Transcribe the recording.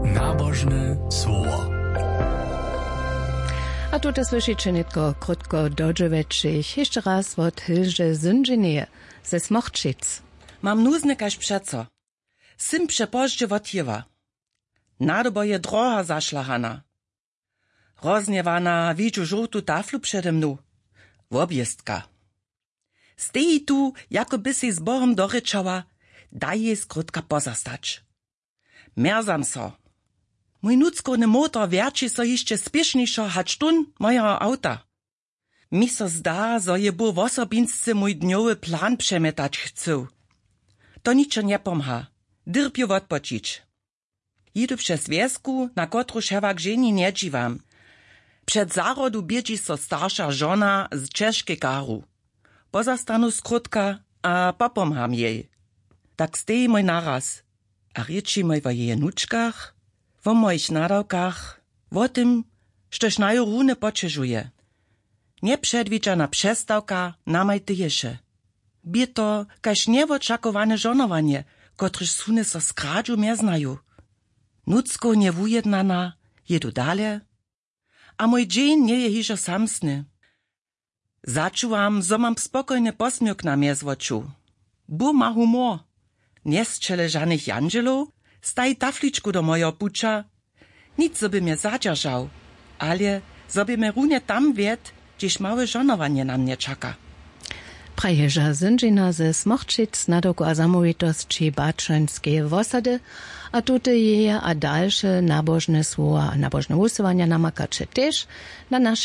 Nabożne słowo. A tu słyszycie nitko krótko dodżeweczych, jeszcze raz od Hilže Zynženije ze Smochčic. Mam nuzny kaž přeco. Sym przepożdzie wotjewa. Nadobo je droha zašlahana. Rozniewana widzu żółtu taflu przede mną. Wobjestka. Steji tu, jakoby si z Bohom doryczała, daj jej skrótka pozastać. Merzam so. Mój nuckony motor wierci so jeszcze spieszniejszo hać tun mojego auta. Mi so zda, zo je bu w osobinsce mój dniowy plan przemietać chcę. To niczo nie pomha. Dyrpiu odpočić. Idu przez wiesku, na kotru szewak żeni nie dziwam. Przed zarodu biedzi so starsza żona z czeszkie karu. Pozastanu skrótka, a popomham jej. Tak stej mój naraz. A rieči mój o jej nuczkach, o moich nadawkach, o tym, štož na rune počežuje. Nepředvíčana přestawka namaj tyješe. Bie to kaž neočakowane żonowanie, kotryž sune so skradžu meznaju. Nucko nieujednana, jedu dalej, a mój dzień nie je hižo samsny. Začuvam, zo mam spokojny posmiuk na miezwoczu. Bu ma humor. Niesčele žanych janželov, staj tafličku do mojo puča. Nic zoby mnie zadržał, ale zoby mnie runie tam wied, gdzieś małe żonowanie na mnie czeka. Praježa Zynžina ze Smochčic na doku a zamovitosći Bačanske osady, a tute je a dalsze nabožne słowa a nabožne usovanja namakače tež na našej